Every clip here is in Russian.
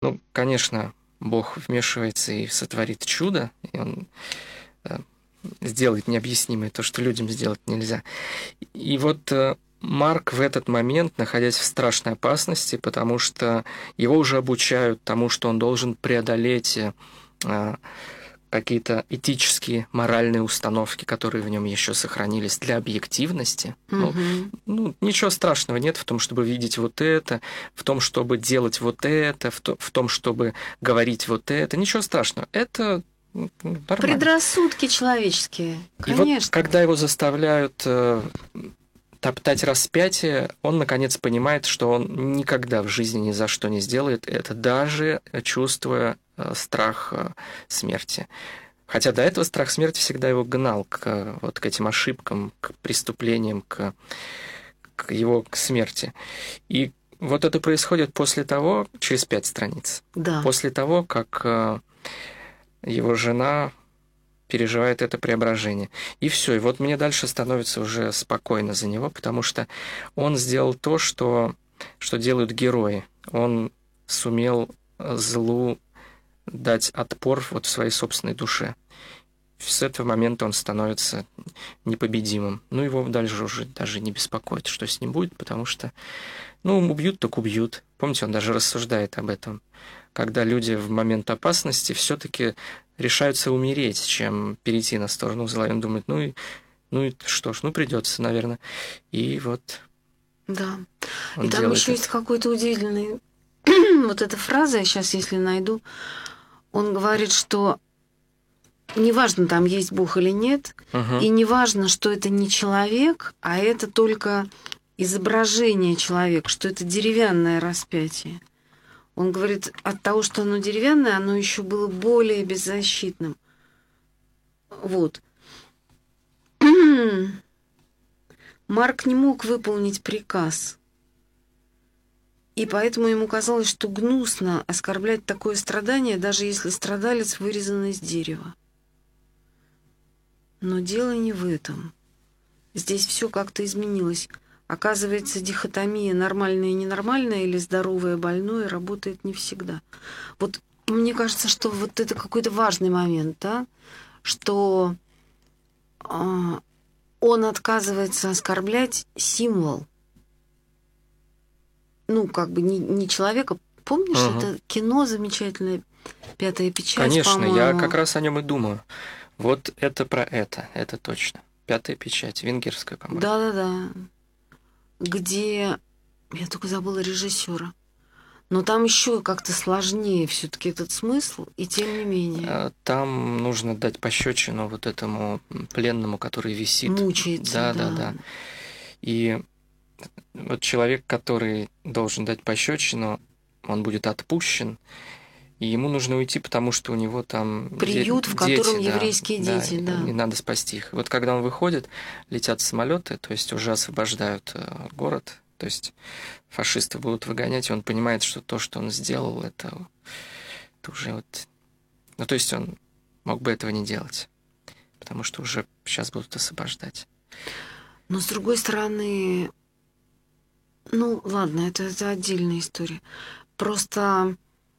Ну, конечно, Бог вмешивается и сотворит чудо, и Он сделает необъяснимое то, что людям сделать нельзя. И вот Марк в этот момент, находясь в страшной опасности, потому что его уже обучают тому, что он должен преодолеть какие-то этические, моральные установки, которые в нем еще сохранились для объективности. Ну, ничего страшного нет в том, чтобы видеть вот это, в том, чтобы делать вот это, в том, чтобы говорить вот это. Ничего страшного. Это нормально. Предрассудки человеческие, конечно. И вот, когда его заставляют топтать распятие, он, наконец, понимает, что он никогда в жизни ни за что не сделает это, даже чувствуя страх смерти. Хотя до этого страх смерти всегда его гнал к этим ошибкам, к преступлениям, к смерти. И вот это происходит после того, через 5 страниц, после того, как его жена переживает это преображение. И все. И вот мне дальше становится уже спокойно за него, потому что он сделал то, что делают герои. Он сумел злу дать отпор вот в своей собственной душе. С этого момента он становится непобедимым. Ну, его дальше уже даже не беспокоит, что с ним будет, потому что, убьют, так убьют. Помните, он даже рассуждает об этом. Когда люди в момент опасности все-таки решаются умереть, чем перейти на сторону зла. И он думает, и что ж, придется, наверное. И вот. Да. И там еще есть какой-то удивительный вот эта фраза, я сейчас, если найду, он говорит, что неважно, там есть Бог или нет, и неважно, что это не человек, а это только изображение человека, что это деревянное распятие. Он говорит, от того, что оно деревянное, оно еще было более беззащитным. Вот. Марк не мог выполнить приказ. И поэтому ему казалось, что гнусно оскорблять такое страдание, даже если страдалец вырезан из дерева. Но дело не в этом. Здесь все как-то изменилось. Оказывается, дихотомия нормальное и ненормальное или здоровое и больное работает не всегда. Вот мне кажется, что вот это какой-то важный момент, да? Что он отказывается оскорблять символ. Не человека. Помнишь, это кино замечательное «Пятая печать», конечно, по-моему? Я как раз о нем и думаю. Вот это про это точно. «Пятая печать», венгерская, по-моему. Да. Где... Я только забыла режиссера. Но там еще как-то сложнее все-таки этот смысл, и тем не менее. Там нужно дать пощечину вот этому пленному, который висит. Мучается, да. И вот человек, который должен дать пощечину, он будет отпущен, и ему нужно уйти, потому что у него там приют, в котором еврейские дети, и надо спасти их. Вот когда он выходит, летят самолеты, то есть уже освобождают город, то есть фашисты будут выгонять, и он понимает, что то, что он сделал, это уже вот... то есть он мог бы этого не делать, потому что уже сейчас будут освобождать. Но с другой стороны, ладно, это отдельная история. Просто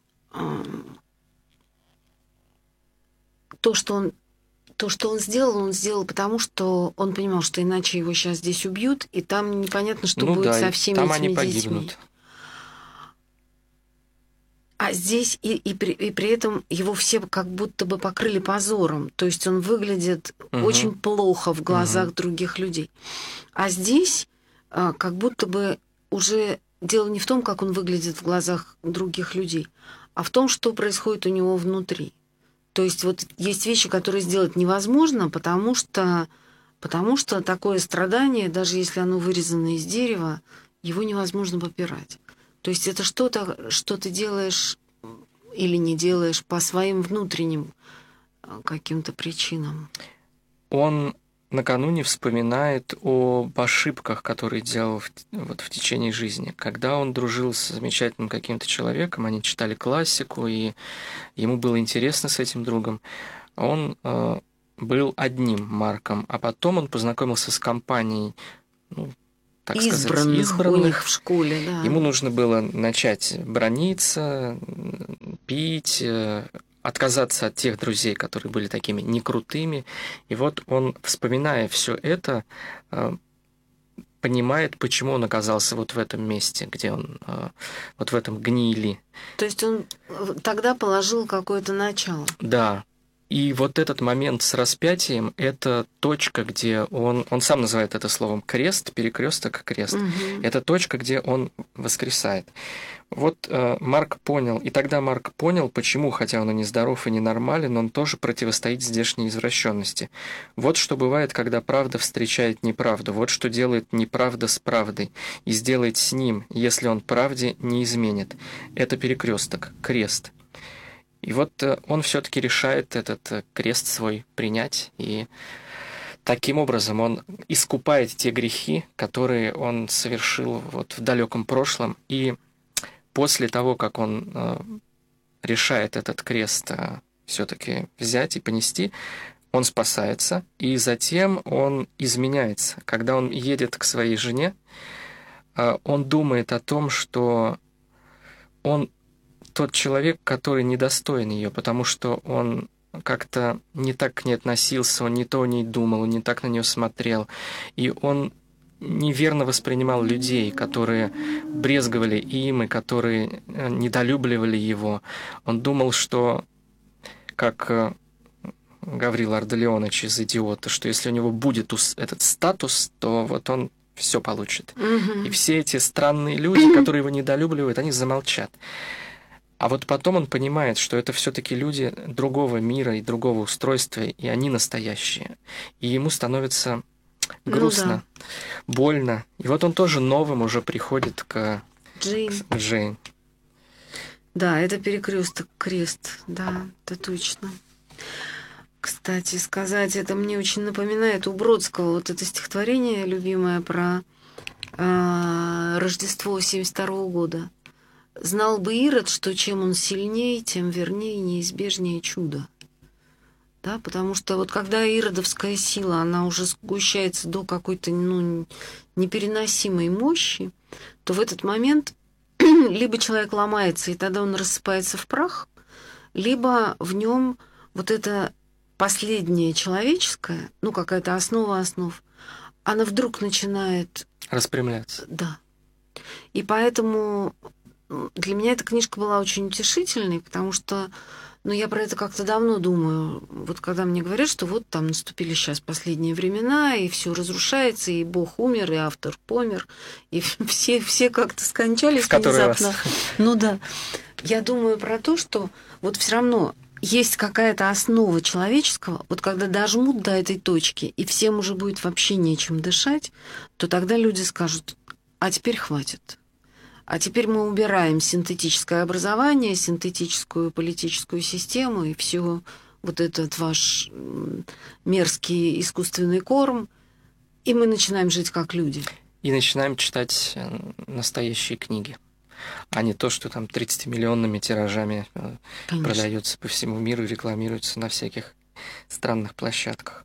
то, что он сделал, потому что он понимал, что иначе его сейчас здесь убьют, и там непонятно, что будет со всеми там этими они детьми. Погибнут. А здесь и при этом его все как будто бы покрыли позором. То есть он выглядит очень плохо в глазах других людей. А здесь как будто бы уже дело не в том, как он выглядит в глазах других людей, а в том, что происходит у него внутри. То есть вот есть вещи, которые сделать невозможно, потому что такое страдание, даже если оно вырезано из дерева, его невозможно попирать. То есть это что-то, что ты делаешь или не делаешь по своим внутренним каким-то причинам. Он накануне вспоминает об ошибках, которые делал в течение жизни. Когда он дружил с замечательным каким-то человеком, они читали классику, и ему было интересно с этим другом, он был одним Марком, а потом он познакомился с компанией, избранных у них в школе, да. Ему нужно было начать браниться, пить, отказаться от тех друзей, которые были такими некрутыми. И вот он, вспоминая все это, понимает, почему он оказался вот в этом месте, где он, вот в этом гнили. То есть он тогда положил какое-то начало. Да. И вот этот момент с распятием – это точка, где он сам называет это словом крест, перекресток, крест. Угу. Это точка, где он воскресает. Вот Марк понял, и тогда Марк понял, почему, хотя он и нездоров, и ненормален, он тоже противостоит здешней извращенности. Вот что бывает, когда правда встречает неправду, вот что делает неправда с правдой, и сделает с ним, если он правде не изменит. Это перекресток, крест. И вот он все-таки решает этот крест свой принять, и таким образом он искупает те грехи, которые он совершил вот в далеком прошлом. И после того, как он решает этот крест все-таки взять и понести, он спасается, и затем он изменяется. Когда он едет к своей жене, он думает о том, что он тот человек, который недостоин ее, потому что он как-то не так к ней относился, он не то о ней думал, он не так на нее смотрел, и он неверно воспринимал людей, которые брезговали им и которые недолюбливали его. Он думал, что, как Гаврил Ардалионович из «Идиота», что если у него будет этот статус, то вот он все получит. Угу. И все эти странные люди, которые его недолюбливают, они замолчат. А вот потом он понимает, что это все-таки люди другого мира и другого устройства, и они настоящие. И ему становится грустно, больно. И вот он тоже новым уже приходит к Джейн. Да, это перекресток, крест. Да, это точно. Кстати, сказать, это мне очень напоминает у Бродского вот это стихотворение любимое про Рождество 1972 года. Знал бы Ирод, что чем он сильнее, тем вернее неизбежнее чудо. Да, потому что вот когда иродовская сила, она уже сгущается до какой-то непереносимой мощи, то в этот момент либо человек ломается, и тогда он рассыпается в прах, либо в нем вот это последнее человеческое, какая-то основа основ, она вдруг начинает распрямляться. Да. И поэтому для меня эта книжка была очень утешительной, потому что я про это как-то давно думаю. Вот когда мне говорят, что вот там наступили сейчас последние времена, и все разрушается, и Бог умер, и автор помер, и все как-то скончались внезапно. Да. Я думаю про то, что вот все равно есть какая-то основа человеческого, вот когда дожмут до этой точки, и всем уже будет вообще нечем дышать, то тогда люди скажут: а теперь хватит. А теперь мы убираем синтетическое образование, синтетическую политическую систему и все вот этот ваш мерзкий искусственный корм, и мы начинаем жить как люди. И начинаем читать настоящие книги, а не то, что там 30-миллионными тиражами продается по всему миру и рекламируется на всяких странных площадках.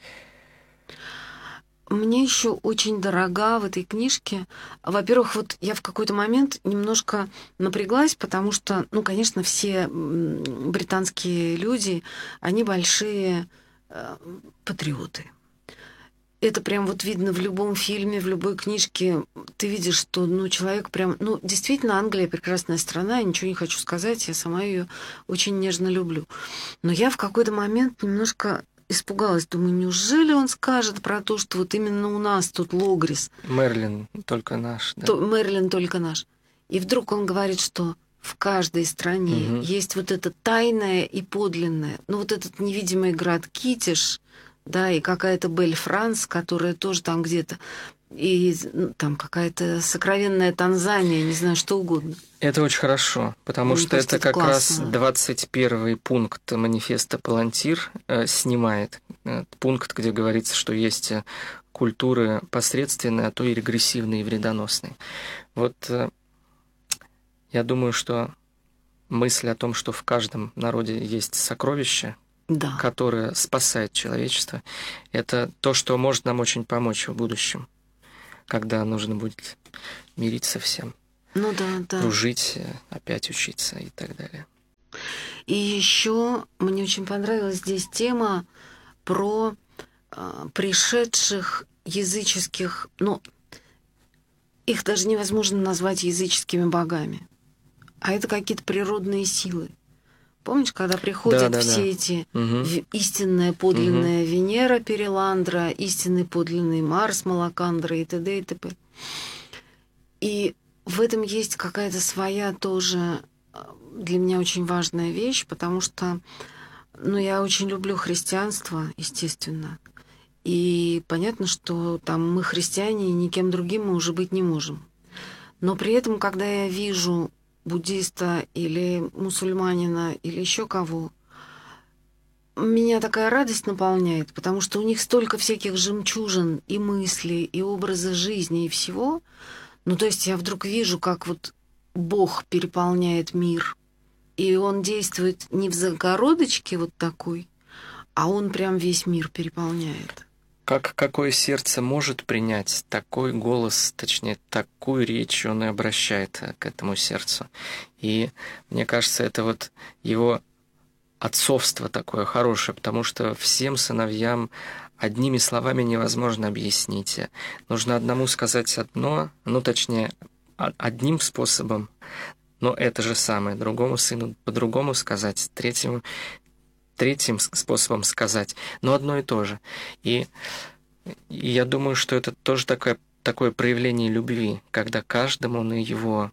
Мне еще очень дорога в этой книжке. Во-первых, вот я в какой-то момент немножко напряглась, потому что, конечно, все британские люди, они большие патриоты. Это прям вот видно в любом фильме, в любой книжке. Ты видишь, что, человек прям... действительно, Англия прекрасная страна, я ничего не хочу сказать, я сама ее очень нежно люблю. Но я в какой-то момент немножко испугалась. Думаю, неужели он скажет про то, что вот именно у нас тут Логрис. Мерлин только наш. Да? Мерлин только наш. И вдруг он говорит, что в каждой стране есть вот это тайное и подлинное. Вот этот невидимый град Китиш, да, и какая-то Бель-Франс, которая тоже там где-то, и там какая-то сокровенная Танзания, не знаю, что угодно. Это очень хорошо, потому что это как классно. Раз 21-й пункт манифеста «Палантир» снимает. Пункт, где говорится, что есть культуры посредственные, а то и регрессивные и вредоносные. Вот я думаю, что мысль о том, что в каждом народе есть сокровище, да, которое спасает человечество, это то, что может нам очень помочь в будущем, когда нужно будет мириться всем, да. дружить, опять учиться и так далее. И еще мне очень понравилась здесь тема про пришедших языческих, ну, их даже невозможно назвать языческими богами, а это какие-то природные силы. Помнишь, когда приходят все эти истинная подлинная Венера Переландра, истинный подлинный Марс Малакандра и т.д. и т.п. И в этом есть какая-то своя тоже для меня очень важная вещь, потому что, ну, я очень люблю христианство, естественно. И понятно, что там мы христиане, и никем другим мы уже быть не можем. Но при этом, когда я вижу буддиста или мусульманина или еще кого, меня такая радость наполняет, потому что у них столько всяких жемчужин и мыслей, и образа жизни, и всего. Ну, то есть я вдруг вижу, как вот Бог переполняет мир, и Он действует не в загородочке вот такой, а Он прям весь мир переполняет. Какое сердце может принять такой голос, точнее, такую речь, он и обращает к этому сердцу. И мне кажется, это вот его отцовство такое хорошее, потому что всем сыновьям одними словами невозможно объяснить. Нужно одному сказать одно, ну, точнее, одним способом, но это же самое, другому сыну по-другому сказать, третьим способом сказать, но одно и то же. И я думаю, что это тоже такое проявление любви, когда каждому на его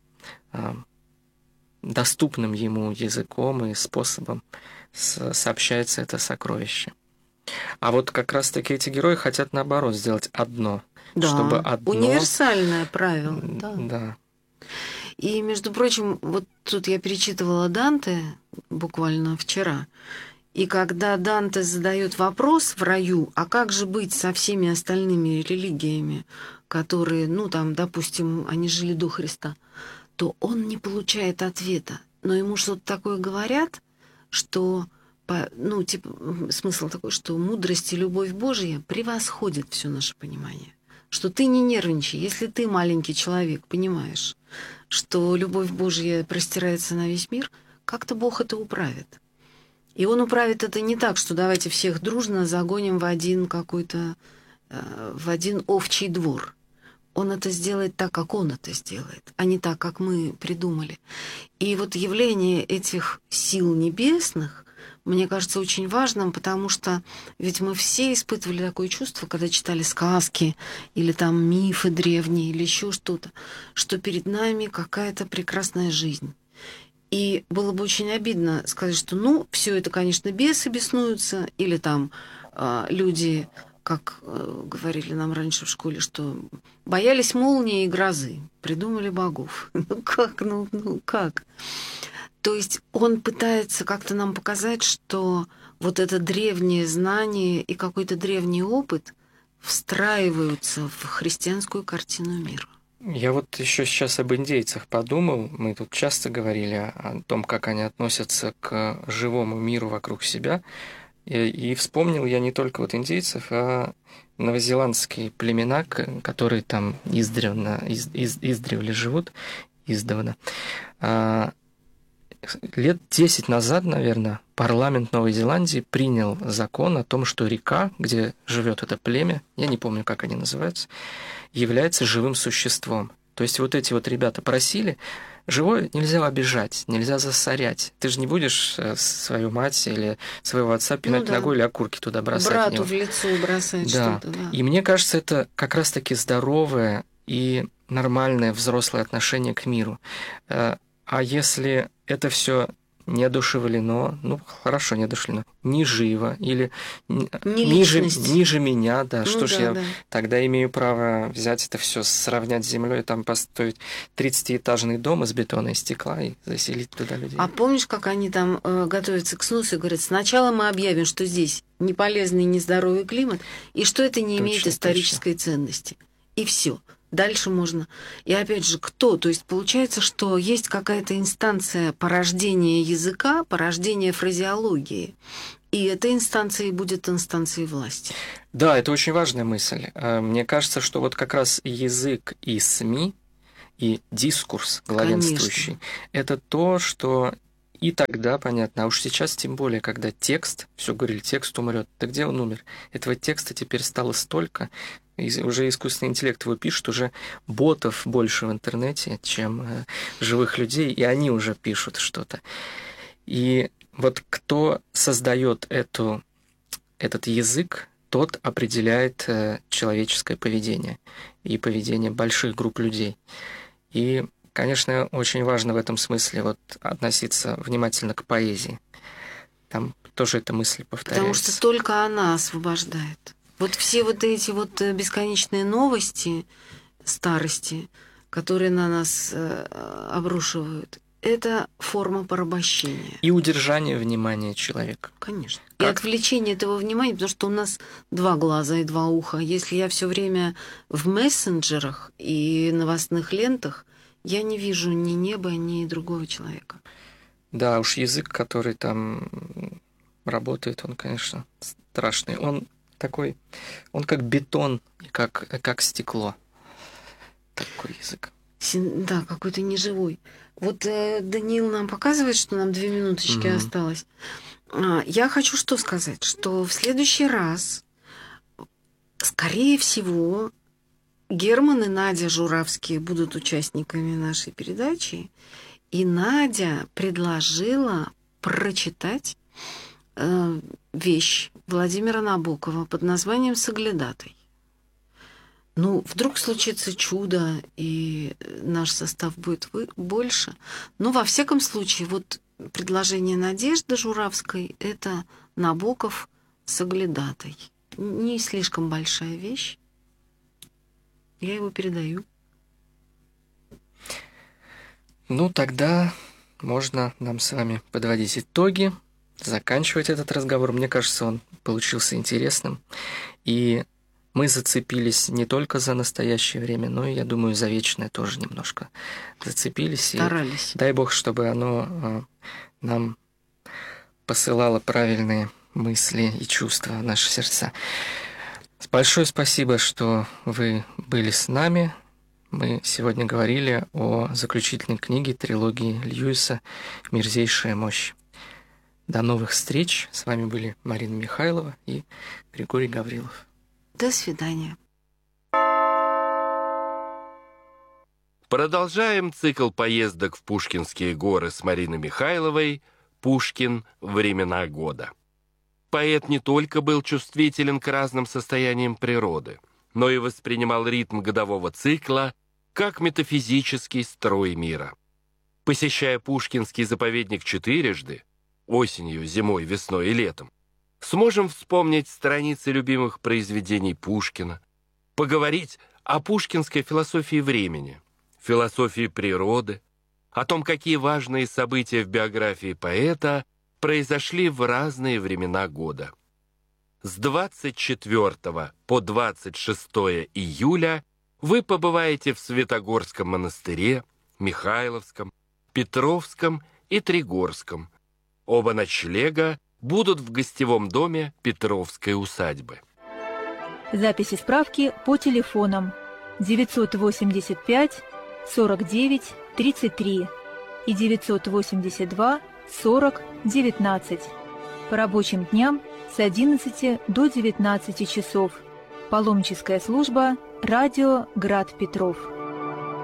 доступным ему языком и способом сообщается это сокровище. А вот как раз-таки эти герои хотят, наоборот, сделать одно. Да, чтобы одно... универсальное правило. Да. И, между прочим, вот тут я перечитывала Данте буквально вчера, и когда Данте задает вопрос в раю, а как же быть со всеми остальными религиями, которые, ну, там, допустим, они жили до Христа, то он не получает ответа. Но ему что-то такое говорят, что, ну, типа, смысл такой, что мудрость и любовь Божья превосходит все наше понимание. Что ты не нервничай, если ты маленький человек, понимаешь, что любовь Божья простирается на весь мир, как-то Бог это управит. И Он управит это не так, что давайте всех дружно загоним в один какой-то, в один овчий двор. Он это сделает так, как Он это сделает, а не так, как мы придумали. И вот явление этих сил небесных, мне кажется, очень важным, потому что ведь мы все испытывали такое чувство, когда читали сказки или там мифы древние или еще что-то, что перед нами какая-то прекрасная жизнь. И было бы очень обидно сказать, что, ну, все это, конечно, бесы беснуются, или там люди, как говорили нам раньше в школе, что боялись молнии и грозы, придумали богов. Ну как? То есть он пытается как-то нам показать, что вот это древнее знание и какой-то древний опыт встраиваются в христианскую картину мира. Я вот еще сейчас об индейцах подумал. Мы тут часто говорили о том, как они относятся к живому миру вокруг себя. И вспомнил я не только вот индейцев, а новозеландские племена, которые там издревле живут, издавна. Лет 10 назад, наверное, парламент Новой Зеландии принял закон о том, что река, где живет это племя, я не помню, как они называются, является живым существом. То есть вот эти вот ребята просили, живое нельзя обижать, нельзя засорять. Ты же не будешь свою мать или своего отца пинать ногой или окурки туда бросать. Брату в лицо бросать что-то. Да. И мне кажется, это как раз-таки здоровое и нормальное взрослое отношение к миру. А если это все неодушевлено, ну хорошо, неодушевлено, не живо или ниже меня, да, ну, что ж я тогда имею право взять это все, сравнять с землей, там построить 30-этажный дом из бетона и стекла и заселить туда людей. А помнишь, как они там готовятся к сносу и говорят, сначала мы объявим, что здесь неполезный, нездоровый климат, и что это не имеет исторической ценности. И все. Дальше можно. И опять же, кто? То есть получается, что есть какая-то инстанция порождения языка, порождения фразеологии. И эта инстанция будет инстанцией власти. Да, это очень важная мысль. Мне кажется, что вот как раз язык и СМИ, и дискурс главенствующий, это то, что И тогда понятно. А уж сейчас тем более, когда текст, все говорили, текст умрет. Да где он умер? Этого текста теперь стало столько, уже искусственный интеллект его пишет, уже ботов больше в интернете, чем живых людей, и они уже пишут что-то. И вот кто создает этот язык, тот определяет человеческое поведение и поведение больших групп людей. И, конечно, очень важно в этом смысле вот относиться внимательно к поэзии. Там тоже эта мысль повторяется. Потому что только она освобождает. Вот все вот эти вот бесконечные новости старости, которые на нас обрушивают, это форма порабощения. И удержание внимания человека. Конечно. И отвлечение этого внимания, потому что у нас 2 глаза и 2 уха. Если я все время в мессенджерах и новостных лентах, я не вижу ни неба, ни другого человека. Да, уж язык, который там работает, он, конечно, страшный. Он такой, он как бетон, как стекло. Такой язык. Да, какой-то неживой. Вот Даниил нам показывает, что нам 2 минуточки осталось. Я хочу что сказать, что в следующий раз, скорее всего, Герман и Надя Журавские будут участниками нашей передачи, и Надя предложила прочитать вещь Владимира Набокова под названием «Соглядатай». Ну, вдруг случится чудо, и наш состав будет больше. Но, во всяком случае, вот предложение Надежды Журавской – это Набоков «Соглядатай». Не слишком большая вещь. Я его передаю. Ну, тогда можно нам с вами подводить итоги, заканчивать этот разговор. Мне кажется, он получился интересным. И мы зацепились не только за настоящее время, но и, я думаю, за вечное тоже немножко зацепились. Старались. И дай Бог, чтобы оно нам посылало правильные мысли и чувства в наши сердца. Большое спасибо, что вы были с нами. Мы сегодня говорили о заключительной книге трилогии Льюиса «Мерзейшая мощь». До новых встреч. С вами были Марина Михайлова и Григорий Гаврилов. До свидания. Продолжаем цикл поездок в Пушкинские горы с Мариной Михайловой «Пушкин. Времена года». Поэт не только был чувствителен к разным состояниям природы, но и воспринимал ритм годового цикла как метафизический строй мира. Посещая Пушкинский заповедник 4 – осенью, зимой, весной и летом, сможем вспомнить страницы любимых произведений Пушкина, поговорить о пушкинской философии времени, философии природы, о том, какие важные события в биографии поэта произошли в разные времена года. С 24 по 26 июля вы побываете в Святогорском монастыре, Михайловском, Петровском и Тригорском. Оба ночлега будут в гостевом доме Петровской усадьбы. Записи справки по телефонам 985 49 33 и 982 40 19. По рабочим дням с 11 до 19 часов. Паломническая служба «Радио Град Петров».